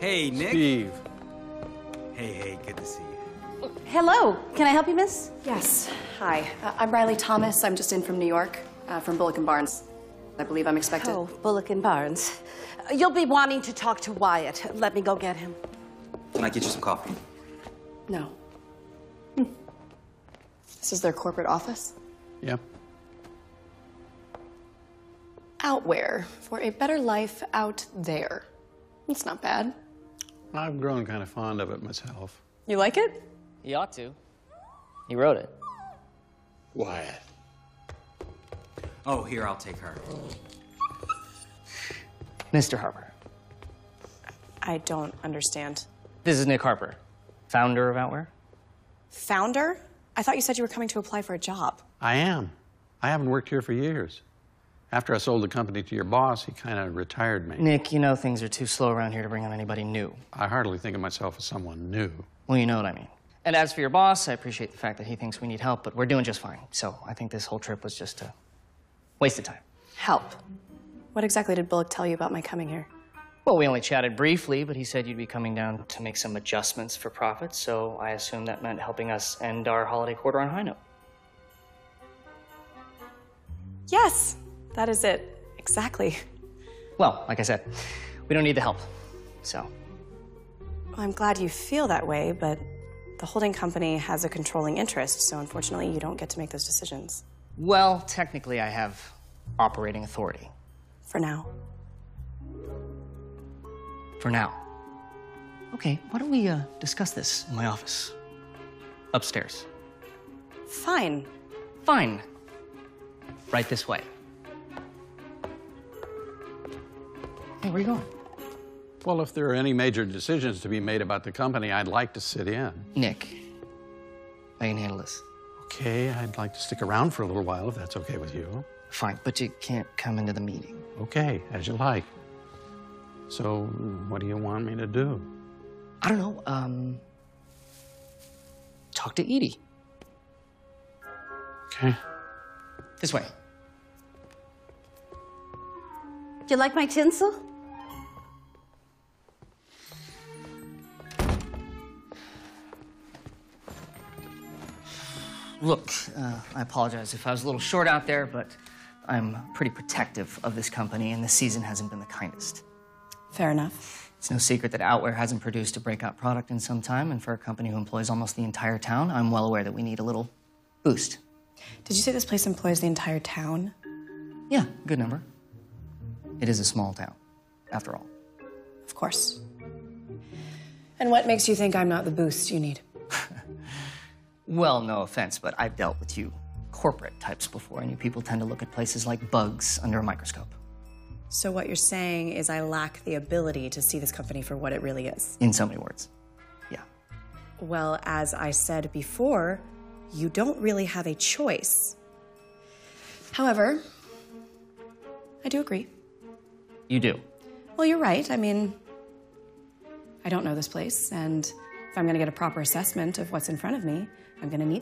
Hey, Nick. Steve. Hey, good to see you. Hello. Can I help you, miss? Yes. Hi. I'm Riley Thomas. I'm just in from New York, from Bullock & Barnes. I believe I'm expected. Oh, Bullock & Barnes. You'll be wanting to talk to Wyatt. Let me go get him. Can I get you some coffee? No. This is their corporate office? Yep. Out where? For a better life out there. It's not bad. I've grown kind of fond of it myself. You like it? He ought to. He wrote it. Wyatt. Oh, here, I'll take her. Mr. Harper. I don't understand. This is Nick Harper, founder of Outwear. Founder? I thought you said you were coming to apply for a job. I am. I haven't worked here for years. After I sold the company to your boss, he kind of retired me. Nick, you know things are too slow around here to bring on anybody new. I hardly think of myself as someone new. Well, you know what I mean. And as for your boss, I appreciate the fact that he thinks we need help, but we're doing just fine. So I think this whole trip was just a waste of time. Help. What exactly did Bullock tell you about my coming here? Well, we only chatted briefly, but he said you'd be coming down to make some adjustments for profits, so I assumed that meant helping us end our holiday quarter on a high note. Yes, that is it. Exactly. Well, like I said, we don't need the help, so. Well, I'm glad you feel that way, but the holding company has a controlling interest, so unfortunately you don't get to make those decisions. Well, technically I have operating authority. For now. For now. Okay, why don't we discuss this in my office? Upstairs. Fine. Fine. Right this way. Hey, where are you going? Well, if there are any major decisions to be made about the company, I'd like to sit in. Nick, I can handle this. Okay, I'd like to stick around for a little while, if that's okay with you. Fine, but you can't come into the meeting. Okay, as you like. So, what do you want me to do? I don't know, talk to Edie. Okay. This way. Do you like my tinsel? Look, I apologize if I was a little short out there, but I'm pretty protective of this company, and this season hasn't been the kindest. Fair enough. It's no secret that Outwear hasn't produced a breakout product in some time, and for a company who employs almost the entire town, I'm well aware that we need a little boost. Did you say this place employs the entire town? Yeah, good number. It is a small town, after all. Of course. And what makes you think I'm not the boost you need? Well, no offense, but I've dealt with you corporate types before, and you people tend to look at places like bugs under a microscope. So what you're saying is I lack the ability to see this company for what it really is. In so many words. Yeah. Well, as I said before, you don't really have a choice. However, I do agree. You do. Well, you're right. I mean, I don't know this place, and if I'm going to get a proper assessment of what's in front of me, I'm going to need